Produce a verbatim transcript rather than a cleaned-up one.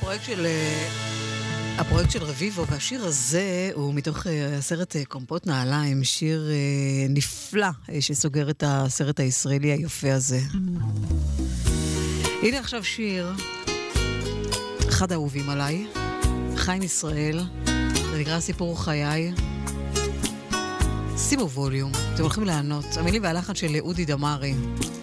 הפרויקט של הפרויקט של רביבו, והשיר הזה הוא מתוך הסרט קומפות נעליים, שיר נפלא שסוגר את הסרט הישראלי היפה הזה. הנה עכשיו שיר אחד האהובים עליי, חיים ישראל, זה נקרא סיפור חיי. שימו ווליום, אתם הולכים לענות. המילים והלחן של אודי דמרי.